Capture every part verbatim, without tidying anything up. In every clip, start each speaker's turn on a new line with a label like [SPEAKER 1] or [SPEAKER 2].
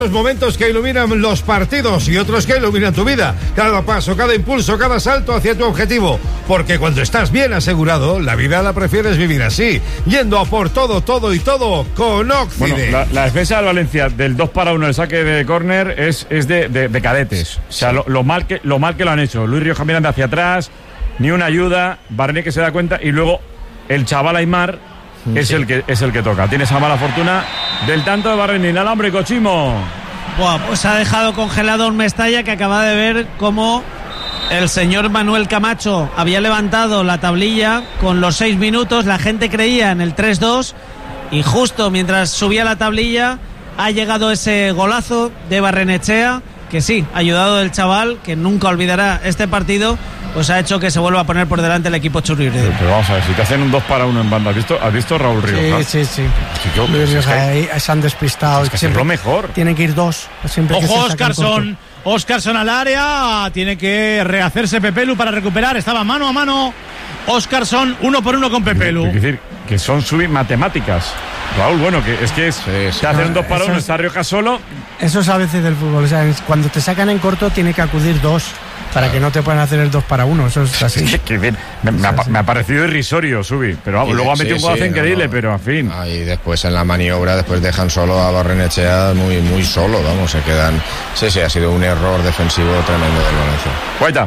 [SPEAKER 1] Los momentos que iluminan los partidos y otros que iluminan tu vida. Cada paso, cada impulso, cada salto hacia tu objetivo. Porque cuando estás bien asegurado, la vida la prefieres vivir así, yendo a por todo, todo y todo con Oxide.
[SPEAKER 2] Bueno, la, la defensa del Valencia del dos para uno, el saque de córner, es, es de, de, de cadetes. O sea, lo, lo, mal que, lo mal que lo han hecho. Luis Rioja mirando hacia atrás, ni una ayuda, Barney que se da cuenta, y luego el chaval Aimar es, sí. el que, es el que toca. Tiene esa mala fortuna del tanto de Barney. El alambre, Chimo.
[SPEAKER 3] Buah, pues ha dejado congelado un Mestalla que acaba de ver cómo el señor Manuel Camacho había levantado la tablilla con los seis minutos. La gente creía en el tres dos y justo mientras subía la tablilla ha llegado ese golazo de Barrenechea, que sí, ayudado del chaval, que nunca olvidará este partido, pues ha hecho que se vuelva a poner por delante el equipo Churri.
[SPEAKER 2] Pero, pero vamos a ver, si te hacen un dos para uno en banda, ¿has visto, ¿has visto Raúl Rioja?
[SPEAKER 4] Sí, sí, sí.
[SPEAKER 2] sí yo,
[SPEAKER 4] Luis
[SPEAKER 2] es
[SPEAKER 4] Rioja,
[SPEAKER 2] que,
[SPEAKER 4] ahí se han despistado.
[SPEAKER 2] Es que siempre, es lo mejor.
[SPEAKER 4] Tienen que ir dos.
[SPEAKER 5] Ojo, Óscarson. Óscarson al área. Tiene que rehacerse Pepelu para recuperar. Estaba mano a mano. Óscarson, uno por uno con Pepelu.
[SPEAKER 2] Es decir, que son subir matemáticas. Raúl, bueno, que es que es, sí, sí. Te hacen un dos para uno, está Rioja solo.
[SPEAKER 4] Eso es a veces del fútbol. O sea, cuando te sacan en corto, tiene que acudir dos. Para que no te puedan hacer el dos para uno, eso es así.
[SPEAKER 2] Qué bien. Me, me, ha, me ha parecido irrisorio, Subi, pero vamos, luego ha metido sí, un golazo sí, increíble, no, pero en fin.
[SPEAKER 6] Ah, y después en la maniobra, después dejan solo a Barrenechea muy, muy solo, vamos, se quedan. Sí, sí, ha sido un error defensivo tremendo del Valencia.
[SPEAKER 2] Guaita.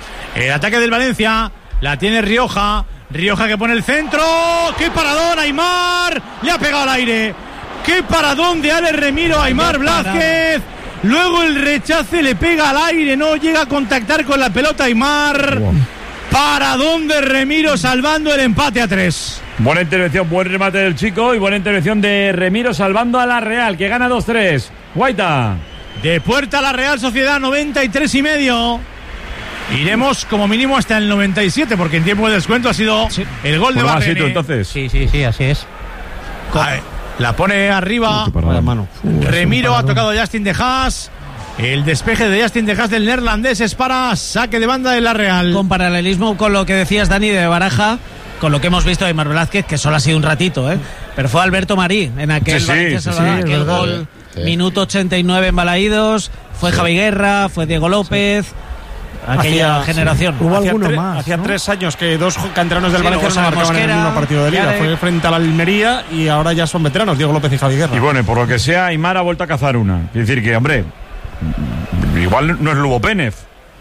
[SPEAKER 5] El ataque del Valencia, la tiene Rioja, Rioja que pone el centro, ¡qué paradón, Aimar! Le ha pegado al aire, ¡qué paradón de Alex Remiro, Aimar Blázquez! Luego el rechace le pega al aire, no llega a contactar con la pelota Aimar. Wow. Paradón de Remiro salvando el empate a tres.
[SPEAKER 2] Buena intervención, buen remate del chico y buena intervención de Remiro salvando a la Real, que gana dos tres. Guaita.
[SPEAKER 5] De puerta a la Real Sociedad, noventa y tres y medio. Iremos como mínimo hasta el noventa y siete, porque en tiempo de descuento ha sido sí. el gol de Barrene.
[SPEAKER 2] Entonces.
[SPEAKER 3] Sí, sí, sí, así es.
[SPEAKER 5] La pone arriba.
[SPEAKER 2] Uh, mano.
[SPEAKER 5] Uh, Remiro ha tocado a Justin de Haas. El despeje de Justin de Haas del neerlandés es para saque de banda de la Real.
[SPEAKER 3] Con paralelismo con lo que decías, Dani, de Baraja, con lo que hemos visto de Aimar Velázquez, que solo ha sido un ratito, ¿eh? Pero fue Alberto Marí en aquel,
[SPEAKER 2] sí, sí, sí, sí,
[SPEAKER 3] aquel gol, sí. Minuto ochenta y nueve en Balaídos. Fue sí. Javi Guerra, fue Diego López. Sí. Aquella hacía, generación.
[SPEAKER 4] Sí. Hubo
[SPEAKER 5] hacía
[SPEAKER 4] alguno
[SPEAKER 5] tre-
[SPEAKER 4] más.
[SPEAKER 5] Hacía
[SPEAKER 4] ¿no?
[SPEAKER 5] tres años que dos canteranos del
[SPEAKER 3] sí,
[SPEAKER 5] Valencia no marcaban en el mismo partido de liga. Fue frente a la Almería y ahora ya son veteranos, Diego López y Javi Guerra.
[SPEAKER 2] Y bueno, por lo que sea, Aimar ha vuelto a cazar una. Es decir, que, hombre, igual no es Lugo Pénez,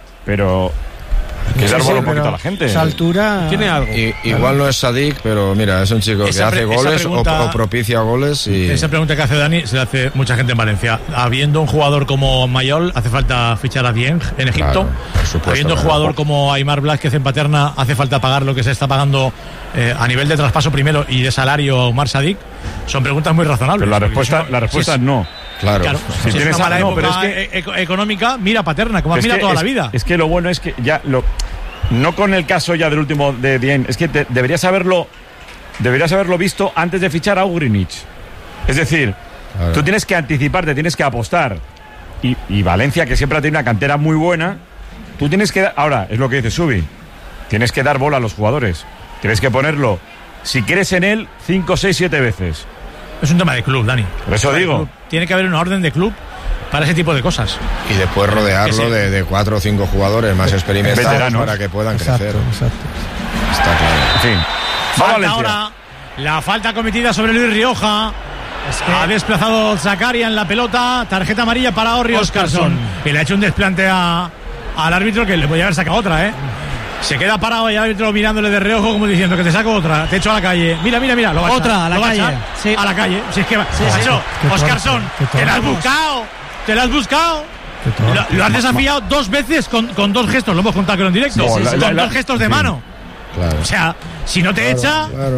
[SPEAKER 2] pero que sí, darle sí, un poquito a la gente.
[SPEAKER 4] Esa altura
[SPEAKER 5] tiene algo.
[SPEAKER 6] Y, igual no es Sadik, pero mira, es un chico esa que hace pre- goles pregunta, o, o propicia goles. Y...
[SPEAKER 5] Esa pregunta que hace Dani se la hace mucha gente en Valencia. Habiendo un jugador como Mayol, hace falta fichar a Dieng en Egipto.
[SPEAKER 6] Claro, supuesto,
[SPEAKER 5] Habiendo un
[SPEAKER 6] claro.
[SPEAKER 5] jugador como Aimar Blázquez en Paterna, hace falta pagar lo que se está pagando eh, a nivel de traspaso primero y de salario a Omar Sadik. Son preguntas muy razonables.
[SPEAKER 2] Pero la respuesta,
[SPEAKER 5] son,
[SPEAKER 2] la respuesta
[SPEAKER 5] si es,
[SPEAKER 2] es no.
[SPEAKER 6] Claro,
[SPEAKER 5] claro
[SPEAKER 2] si,
[SPEAKER 5] si
[SPEAKER 2] tienes
[SPEAKER 5] es una mala
[SPEAKER 2] no,
[SPEAKER 5] época
[SPEAKER 2] pero es que,
[SPEAKER 5] e- económica, mira Paterna, como mira toda
[SPEAKER 2] es,
[SPEAKER 5] la vida.
[SPEAKER 2] Es que lo bueno es que ya lo. No con el caso ya del último de Dieng, es que te, deberías haberlo deberías haberlo visto antes de fichar a Ugrinic. Es decir, claro. Tú tienes que anticiparte, tienes que apostar. Y, y Valencia, que siempre ha tenido una cantera muy buena, tú tienes que... Ahora, es lo que dice Subi, tienes que dar bola a los jugadores. Tienes que ponerlo, si crees en él, cinco, seis, siete veces.
[SPEAKER 5] Es un tema de club, Dani.
[SPEAKER 2] Por eso digo.
[SPEAKER 5] Tiene que haber una orden de club para ese tipo de cosas.
[SPEAKER 6] Y después rodearlo sí. de, de cuatro o cinco jugadores más experimentados
[SPEAKER 2] veteranos
[SPEAKER 6] para que puedan
[SPEAKER 4] exacto,
[SPEAKER 6] crecer.
[SPEAKER 4] Exacto.
[SPEAKER 6] Está claro.
[SPEAKER 2] En fin.
[SPEAKER 5] Falta ahora la falta cometida sobre Luis Rioja. Es que ha desplazado Zakaria en la pelota. Tarjeta amarilla para Orri Óscarson. Y le ha hecho un desplante a, al árbitro que le podía haber sacado otra, ¿eh? Se queda parado y el árbitro mirándole de reojo como diciendo que te saco otra, te echo a la calle. Mira, mira, mira, lo va a
[SPEAKER 3] otra,
[SPEAKER 5] echar,
[SPEAKER 3] a la
[SPEAKER 5] lo
[SPEAKER 3] calle.
[SPEAKER 5] Va a,
[SPEAKER 3] sí.
[SPEAKER 5] a la calle. Si es que va.
[SPEAKER 3] Sí,
[SPEAKER 5] sí, eso, Óscarson, te la has buscado. Te la has buscado. Lo, lo has desafiado dos veces con, con dos gestos. Lo hemos contado que en directo. Sí, sí, sí, con la, la, dos gestos de sí. mano.
[SPEAKER 6] Claro.
[SPEAKER 5] O sea, si no te
[SPEAKER 6] claro,
[SPEAKER 5] echa.
[SPEAKER 6] Claro.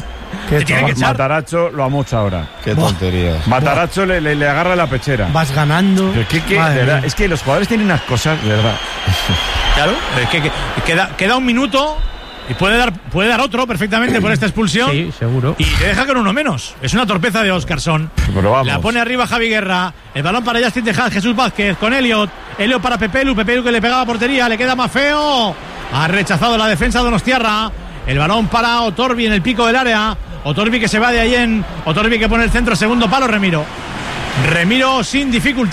[SPEAKER 5] Te tiene que echar.
[SPEAKER 2] Mataracho lo amocha ahora.
[SPEAKER 6] Qué tontería.
[SPEAKER 2] Mataracho le, le, le agarra la pechera.
[SPEAKER 4] Vas ganando.
[SPEAKER 2] ¿Qué, qué, de verdad, es que los jugadores tienen unas cosas, de verdad.
[SPEAKER 5] Claro, es que, que queda, queda un minuto. Y puede dar, puede dar otro perfectamente por esta expulsión.
[SPEAKER 3] Sí, seguro.
[SPEAKER 5] Y te deja con uno menos. Es una torpeza de Óscarson. La pone arriba Javi Guerra. El balón para Justin de Haas, Jesús Vázquez con Elliot. Elliot para Pepelu. Pepelu que le pegaba a portería. Le queda más feo. Ha rechazado la defensa de Donostiarra. El balón para Otorbi en el pico del área. Otorbi que se va de ahí en. Otorbi que pone el centro, segundo palo, Remiro. Remiro sin dificultad.